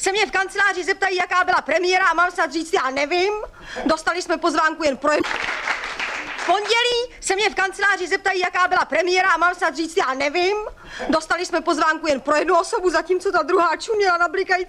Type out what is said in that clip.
se mě v kanceláři zeptají, jaká byla premiéra a mám snad říct, já nevím. Dostali jsme pozvánku jen pro jednu. V pondělí se mě v kanceláři zeptají, jaká byla premiéra a mám snad říct, já nevím. Dostali jsme pozvánku jen pro jednu osobu, zatímco ta druhá čuměla na blikající